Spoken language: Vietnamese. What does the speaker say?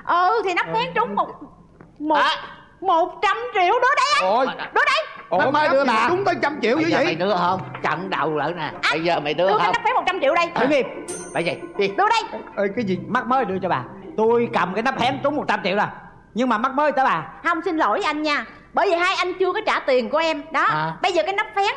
Thì nắp phén trúng 100 triệu đó đấy anh. Ôi, đó đấy. Ủa mai đưa bà trúng tới 100 triệu dữ vậy? Mày đưa không? Chặn đầu lại nè. Bây giờ mày đưa cái không? nắp phén 100 triệu đây. Đứng im. Bởi gì? Đi. Đưa đây. Ê, cái gì? Mắc mới đưa cho bà. Tôi cầm cái nắp hén trúng 100 triệu rồi. Nhưng mà mắc mới tới bà. Không, xin lỗi anh nha, bởi vì hai anh chưa có trả tiền của em đó. Bây giờ cái nắp phén